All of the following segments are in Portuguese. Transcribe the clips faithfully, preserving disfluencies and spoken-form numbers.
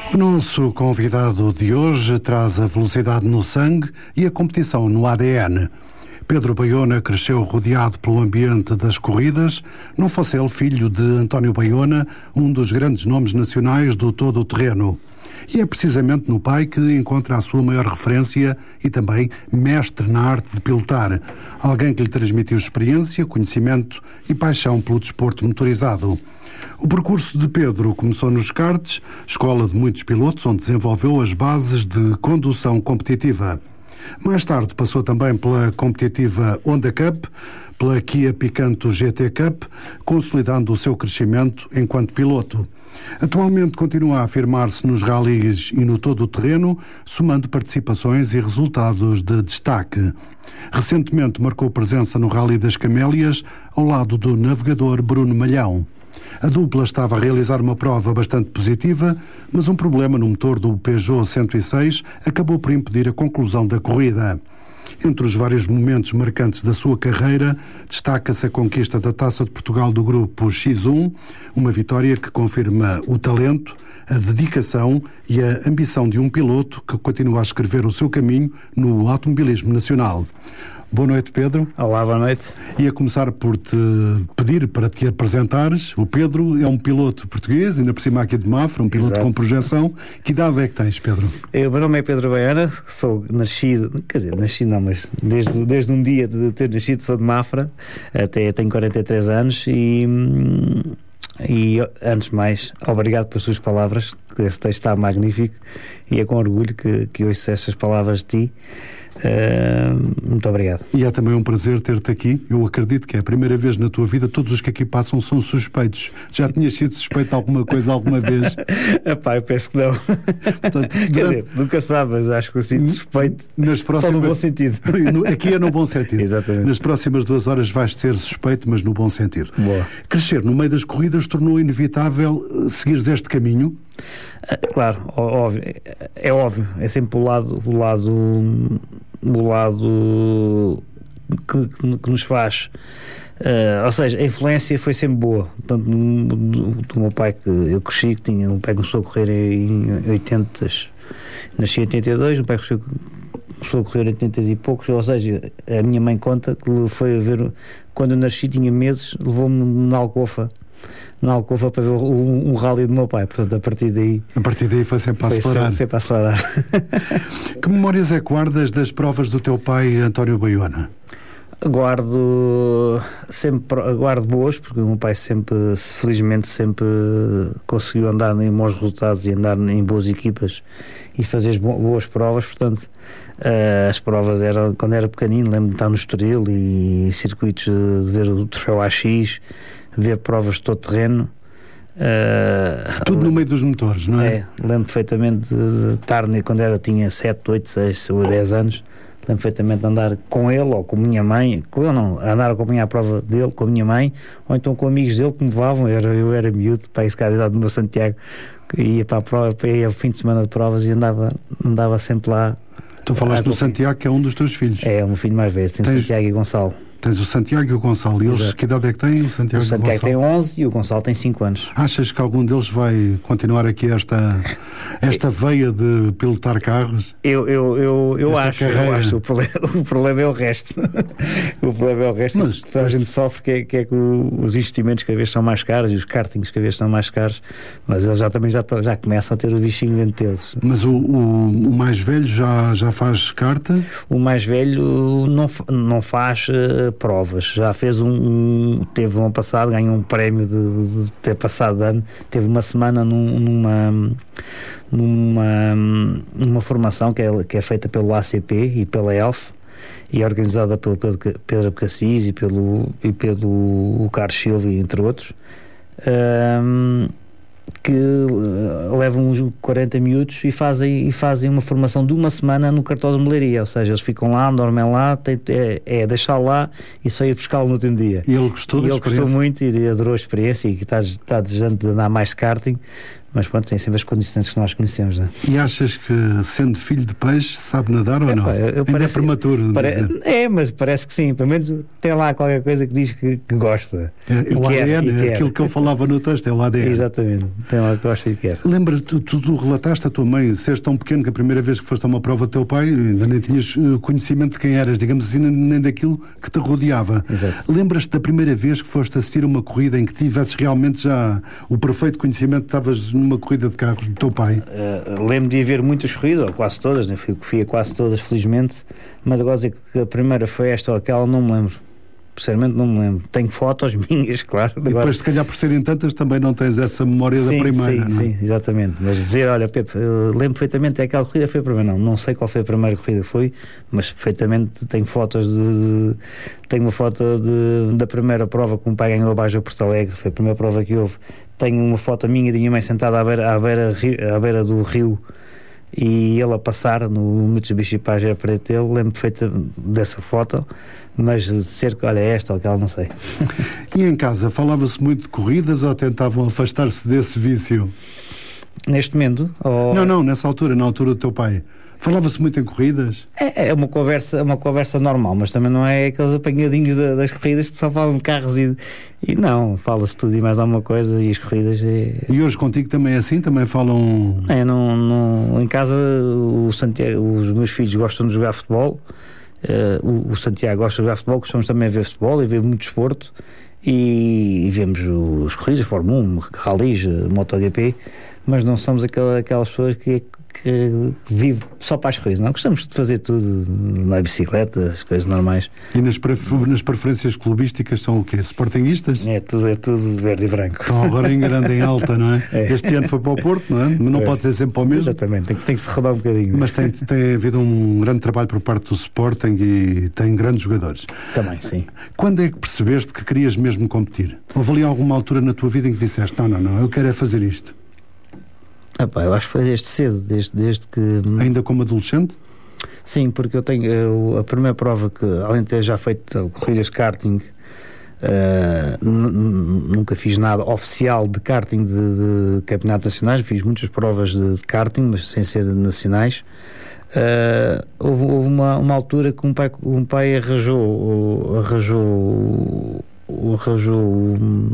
O nosso convidado de hoje traz a velocidade no sangue e a competição no A D N. Pedro Baiona cresceu rodeado pelo ambiente das corridas, não fosse ele filho de António Baiona, um dos grandes nomes nacionais do todo-terreno. E é precisamente no pai que encontra a sua maior referência e também mestre na arte de pilotar. Alguém que lhe transmitiu experiência, conhecimento e paixão pelo desporto motorizado. O percurso de Pedro começou nos karts, escola de muitos pilotos, onde desenvolveu as bases de condução competitiva. Mais tarde passou também pela competitiva Honda Cup, pela Kia Picanto G T Cup, consolidando o seu crescimento enquanto piloto. Atualmente continua a afirmar-se nos rallies e no todo o terreno, somando participações e resultados de destaque. Recentemente marcou presença no Rally das Camélias, ao lado do navegador Bruno Malhão. A dupla estava a realizar uma prova bastante positiva, mas um problema no motor do Peugeot cento e seis acabou por impedir a conclusão da corrida. Entre os vários momentos marcantes da sua carreira, destaca-se a conquista da Taça de Portugal do Grupo X um, uma vitória que confirma o talento, a dedicação e a ambição de um piloto que continua a escrever o seu caminho no automobilismo nacional. Boa noite, Pedro. Olá, boa noite. Ia começar por te pedir para te apresentares. O Pedro é um piloto português, ainda por cima aqui de Mafra, um piloto Exato. Com projeção. Que idade é que tens, Pedro? Eu, meu nome é Pedro Baiona, sou nascido, quer dizer, nascido não, mas desde, desde um dia de ter nascido sou de Mafra, até tenho quarenta e três anos e... E, antes de mais, obrigado pelas suas palavras, esse texto está magnífico e é com orgulho que, que ouço essas palavras de ti. Uh, muito obrigado. E é também um prazer ter-te aqui. Eu acredito que é a primeira vez na tua vida. Todos os que aqui passam são suspeitos. Já tinhas sido suspeito de alguma coisa alguma vez? Epá, eu penso que não. Portanto, Quer durante... dizer, nunca sabe, mas acho que assim, suspeito nas próximas... só no bom sentido. Aqui é no bom sentido. Exatamente. Nas próximas duas horas vais ser suspeito, mas no bom sentido. Boa. Crescer no meio das corridas tornou inevitável seguires este caminho? Claro, óbvio, é óbvio, é sempre o lado, o lado, o lado que, que, que nos faz, uh, ou seja, a influência foi sempre boa, tanto do, do, do meu pai, que eu cresci, que tinha, o meu pai começou a correr em oitenta, nasci em oitenta e dois, o meu pai começou, começou a correr em oitenta e poucos, ou seja, a minha mãe conta que foi a ver, quando eu nasci tinha meses, levou-me na Alcofa, na Alcofa para ver um, um rally do meu pai, portanto a partir daí a partir daí foi sempre a acelerar, sempre, sempre a acelerar. Que memórias é que guardas das provas do teu pai, António Baiona? Guardo sempre, guardo boas, porque o meu pai sempre, felizmente sempre conseguiu andar em bons resultados e andar em boas equipas e fazer boas provas, portanto uh, as provas eram, quando era pequenino, lembro-me de estar no Estoril e circuitos de ver o troféu A X, ver provas de todo terreno. Uh, Tudo no meio dos motores, não é? É, lembro perfeitamente de estar, quando era, tinha sete, oito, seis ou dez anos, lembro perfeitamente de andar com ele ou com a minha mãe, com ele não, andar a acompanhar a prova dele com a minha mãe, ou então com amigos dele que me levavam, eu era, eu era miúdo, para esse cara da idade do meu Santiago, ia para a prova, ia ao fim de semana de provas e andava, andava sempre lá. Tu falaste do Santiago, que é um dos teus filhos. É, o meu filho mais velho, tem Tens... Santiago e Gonçalo. Tens o Santiago e o Gonçalo. E eles, que idade é que têm? O Santiago, o Santiago tem onze e o Gonçalo tem cinco anos. Achas que algum deles vai continuar aqui esta, esta veia de pilotar carros? Eu, eu, eu, eu acho, eu acho. O problema, o problema é o resto. O problema é o resto. Mas toda a gente sofre que é, que é que os investimentos cada vez são mais caros e os kartings cada vez são mais caros, mas eles já também já, já começam a ter o bichinho dentro deles. Mas o, o, o mais velho já, já faz karta? O mais velho não, não faz uh, provas. Já fez um, um teve um ano passado, ganhou um prémio de, de ter passado de ano, teve uma semana num, numa numa numa formação que é, que é feita pelo A C P e pela E L F e é organizada pelo Pedro, Pedro Abcacis e pelo, e pelo Carlos Silva, entre outros, um, que uh, levam uns quarenta minutos e fazem, e fazem uma formação de uma semana no cartódromo de Leiria, ou seja, eles ficam lá, dormem lá, tem, é, é deixar lá e só ir buscá-lo no último dia. E ele gostou e da ele experiência? Gostou muito e adorou a experiência e que está, está desejando de andar mais de karting, Mas pronto, tem sempre as condicionantes que nós conhecemos, não é? E achas que, sendo filho de peixe, sabe nadar ou é, não? Pá, eu, eu Ainda parece, é prematuro. Pare... É, mas parece que sim. Pelo menos tem lá qualquer coisa que diz que, que gosta. É, é o quer, A D N, é aquilo que eu falava no texto, é o A D N. Exatamente, tem lá que gosta e quer. Lembras-te, tu, tu, tu relataste a tua mãe, seres tão pequeno que a primeira vez que foste a uma prova do teu pai, ainda nem tinhas conhecimento de quem eras, digamos assim, nem daquilo que te rodeava. Exato. Lembras-te da primeira vez que foste assistir a uma corrida em que tivesses realmente já o perfeito conhecimento que estavas numa corrida de carros do teu pai? Uh, lembro de haver muitas corridas, ou quase todas, né? fui, fui a quase todas, felizmente, mas agora dizer que a primeira foi esta ou aquela, não me lembro. Sinceramente não me lembro. Tenho fotos minhas, claro. E depois, se calhar, por serem tantas, também não tens essa memória sim, da primeira, sim, não é? Sim, exatamente. Mas dizer, olha, Pedro, lembro perfeitamente, é aquela corrida foi a primeira, não, não sei qual foi a primeira corrida que foi, mas perfeitamente tenho fotos de... de tenho uma foto de, da primeira prova que o meu pai ganhou abaixo a Porto Alegre, foi a primeira prova que houve. Tenho uma foto minha de minha mãe sentada à beira, à beira, à beira do rio, e ele a passar no Mitsubishi Pajero preto dele, lembro perfeito dessa foto, mas de ser que, olha, esta ou aquela, não sei. E em casa, falava-se muito de corridas ou tentavam afastar-se desse vício? Neste momento? Ou... Não, não, nessa altura, na altura do teu pai. Falava-se muito em corridas? É, é uma conversa, uma conversa normal, mas também não é aqueles apanhadinhos da, das corridas que só falam de carros e, e não, fala-se tudo e mais alguma coisa, e as corridas é... E hoje contigo também é assim? Também falam... É, não, não, em casa o Santiago, os meus filhos gostam de jogar futebol, uh, o, o Santiago gosta de jogar futebol, gostamos também de ver futebol e ver muito desporto, e, e vemos os corridas, Fórmula um, ralis, MotoGP, mas não somos aquelas, aquelas pessoas que que vive só para as corridas, não? Gostamos de fazer tudo na bicicleta, as coisas normais. E nas, prefer- nas preferências clubísticas são o quê? Sportinguistas? É tudo, é tudo verde e branco. Estão agora em grande, em alta, não é? é? Este ano foi para o Porto, não é? Não é. Pode ser sempre para o mesmo. Exatamente, tem que, tem que se rodar um bocadinho. Mas tem, tem havido um grande trabalho por parte do Sporting e tem grandes jogadores. Também, sim. Quando é que percebeste que querias mesmo competir? Houve ali alguma altura na tua vida em que disseste, não, não, não, eu quero é fazer isto? Ah, pá, eu acho que foi desde cedo, desde, desde que... Ainda como adolescente? Sim, porque eu tenho eu, a primeira prova que, além de ter já feito corridas de karting, uh, n- nunca fiz nada oficial de karting de, de campeonatos nacionais, fiz muitas provas de, de karting, mas sem ser nacionais. Uh, houve houve uma, uma altura que um pai, um pai arranjou, arranjou, arranjou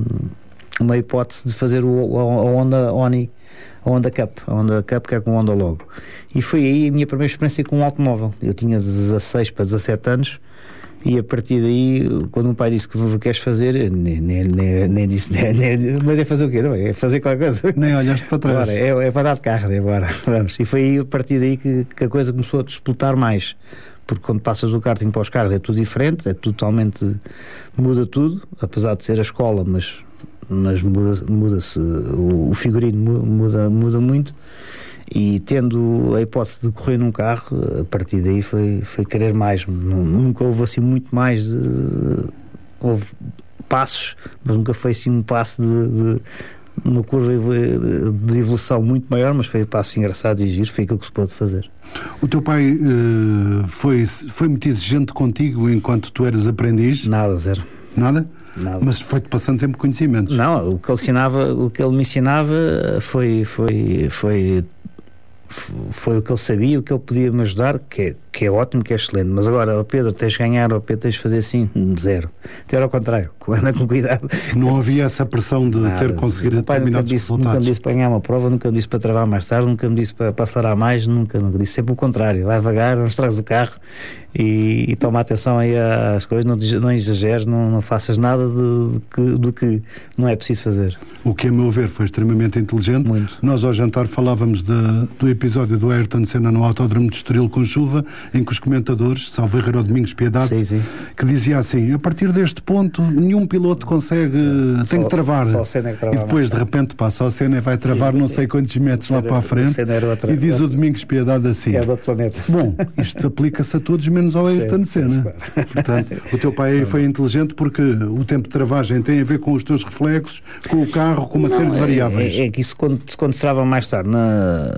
uma hipótese de fazer o, a Honda Oni, a Honda Cup, a Honda Cup que é com o Honda logo. E foi aí a minha primeira experiência com um automóvel. Eu tinha dezasseis para dezassete anos e a partir daí, quando o pai disse que queres fazer, eu nem, nem, nem, nem disse, nem, nem, mas é fazer o quê? Não é? É fazer qualquer coisa. Nem olhaste para trás. Bora, é, é para dar de carro, é bora. Vamos. E foi aí a partir daí que, que a coisa começou a disputar mais. Porque quando passas do karting para os carros é tudo diferente, é totalmente, muda tudo, apesar de ser a escola, mas mas muda, muda-se, o, o figurino muda, muda muito, e tendo a hipótese de correr num carro, a partir daí foi, foi querer mais. Nunca houve assim muito mais de, houve passos, mas nunca foi assim um passo de, de uma curva de evolução muito maior, mas foi passos engraçados e giros, foi aquilo que se pôde fazer. O teu pai uh, foi, foi muito exigente contigo enquanto tu eras aprendiz? Nada, zero. Nada? Nada. Mas foi-te passando sempre conhecimentos? Não, o que ele ensinava, o que ele me ensinava foi, foi, foi, foi o que ele sabia, o que ele podia me ajudar, que é, que é ótimo, que é excelente. Mas agora, oh Pedro, tens de ganhar, oh Pedro, tens de fazer assim, zero. Até ao contrário, anda com cuidado. Não havia essa pressão de Nada, ter conseguido determinados disse, resultados? Nunca me disse para ganhar uma prova, nunca me disse para travar mais tarde, nunca me disse para passar a mais, nunca, nunca disse, sempre o contrário. Vai devagar, não estragues o carro e, e toma atenção aí às coisas, não, não exageres, não, não faças nada de, de que, do que não é preciso fazer. O que, a meu ver, foi extremamente inteligente. Muito. Nós, ao jantar, falávamos de, do episódio do Ayrton Senna no Autódromo de Estoril com chuva, em que os comentadores, salvo erro, era o Domingos Piedade, sim, sim. que dizia assim, a partir deste ponto, nenhum piloto consegue, só, tem que travar. Só a Senna é que travar. E depois, de repente, passa a Senna e vai travar sim, não sei quantos metros lá para a frente. Outra, e diz outra, o Domingos Piedade assim, é do outro planeta. Bom, isto aplica-se a todos, menos ao Ayrton Senna. Claro. Portanto, o teu pai não, foi não. inteligente porque o tempo de travagem tem a ver com os teus reflexos, com o carro, com uma não, série de variáveis. É, é, é que isso, quando, quando se trava mais tarde na,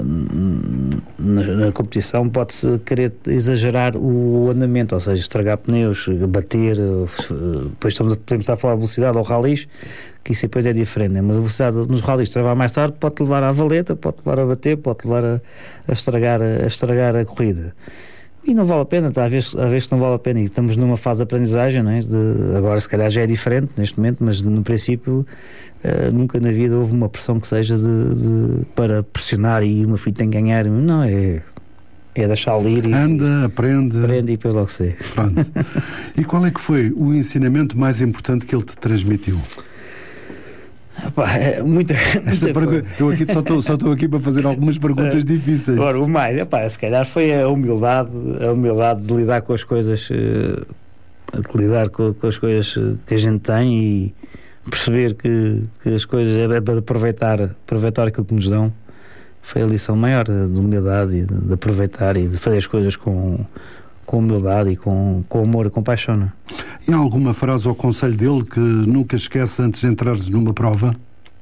na, na competição, pode-se querer exagerar o andamento, ou seja, estragar pneus, bater, depois estamos a, podemos estar a falar de velocidade ou ralis, que isso depois é diferente, né? Mas a velocidade nos rallies travar mais tarde pode levar à valeta, pode levar a bater, pode levar a, a, estragar, a estragar a corrida. E não vale a pena, tá? às, vezes, às vezes não vale a pena, e estamos numa fase de aprendizagem, né? de, agora se calhar já é diferente neste momento, mas no princípio uh, nunca na vida houve uma pressão que seja de, de, para pressionar e o meu filho tem que ganhar, não, é, é deixá-lo ir e, anda, aprende aprende e depois logo sei. Pronto. E qual é que foi o ensinamento mais importante que ele te transmitiu? Epá, é muita, muita pergunta, eu aqui só estou só estou aqui para fazer algumas perguntas uh, difíceis. Agora, o mais, epá, se calhar foi a humildade, a humildade de lidar com as coisas, uh, de lidar com, com as coisas que a gente tem e perceber que, que as coisas é para aproveitar, aproveitar aquilo que nos dão. Foi a lição maior de humildade e de, de aproveitar e de fazer as coisas com, com humildade e com, com amor e com paixão. Não? E há alguma frase ou conselho dele que nunca esquece antes de entrares numa prova?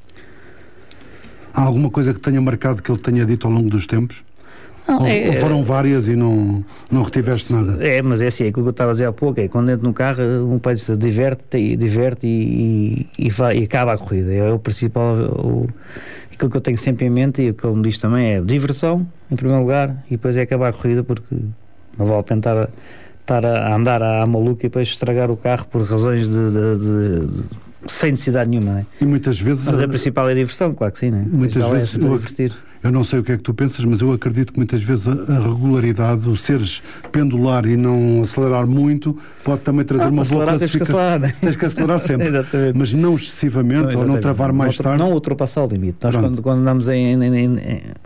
Há alguma coisa que tenha marcado que ele tenha dito ao longo dos tempos? Não, ou, é, ou foram várias e não, não retiveste nada? É, mas é assim, é aquilo que eu estava a dizer há pouco, é quando entro no carro, um pai diz, diverte, diverte e, e, e, vai, e acaba a corrida. É o principal, o, aquilo que eu tenho sempre em mente e o que ele me diz também é diversão, em primeiro lugar, e depois é acabar a corrida, porque não vale a pena estar a, estar a andar à maluca e depois estragar o carro por razões de, de, de, de sem necessidade nenhuma, né? E muitas vezes... Mas a principal é a diversão, claro que sim, né? Muitas vezes... É eu, divertir. eu não sei o que é que tu pensas, mas eu acredito que muitas vezes a, a regularidade, o seres pendular e não acelerar muito, pode também trazer ah, uma boa classificação. Tens que acelerar, né? Tens que acelerar sempre. Exatamente. Mas não excessivamente, não, ou não travar mais não, tarde. Não ultrapassar o limite. Nós quando, quando andamos em, em, em,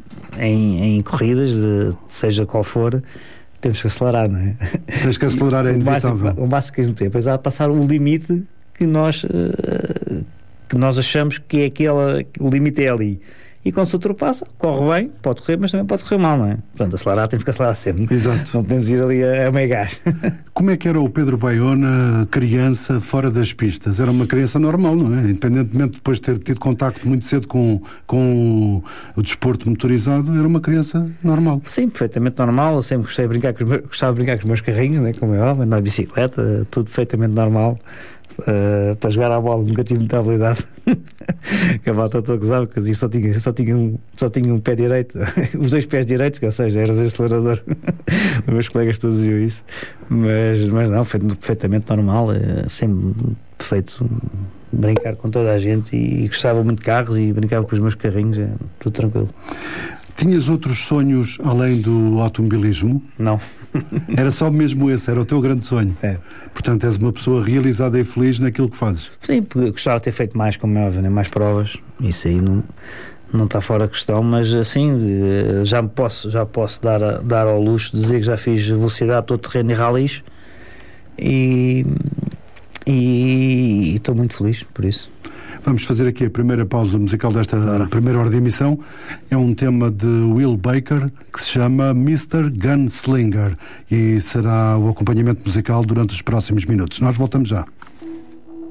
em, em corridas, de, seja qual for, temos que acelerar, não é? Tens que acelerar, é inevitável. O máximo que a gente tem. Depois há de passar o limite que nós, uh, que nós achamos que é aquela, que o limite é ali. E quando se ultrapassa, corre bem, pode correr, mas também pode correr mal, não é? Portanto, acelerar, temos que acelerar sempre. Exato. Não podemos ir ali a, a meio gás. Como é que era o Pedro Baiona, criança, fora das pistas? Era uma criança normal, não é? Independentemente de depois ter tido contacto muito cedo com, com o, o desporto motorizado, era uma criança normal. Sim, perfeitamente normal. Eu sempre gostei de brincar com os meus, gostava de brincar com os meus carrinhos, né? Como é óbvio, andar de bicicleta, tudo perfeitamente normal. Uh, para jogar à bola nunca tive muita habilidade. Que a malta estou a gozar, porque só tinha, só, tinha um, só tinha um pé direito, os dois pés direitos, que, ou seja, era o acelerador. Os meus colegas todos diziam isso, mas, mas não, foi perfeitamente normal. É sempre perfeito brincar com toda a gente e, e gostava muito de carros e brincava com os meus carrinhos, é tudo tranquilo. Tinhas outros sonhos além do automobilismo? Não. Era só mesmo esse, era o teu grande sonho. É. Portanto, és uma pessoa realizada e feliz naquilo que fazes. Sim, porque gostava de ter feito mais, como é óbvio, né? Mais provas. Isso aí não, não está fora da questão, mas assim, já me posso, já posso dar, a, dar ao luxo de dizer que já fiz velocidade, todo terreno e ralis e e estou muito feliz por isso. Vamos fazer aqui a primeira pausa musical desta ah. primeira hora de emissão. É um tema de Will Baker que se chama mister Gunslinger e será o acompanhamento musical durante os próximos minutos. Nós voltamos já.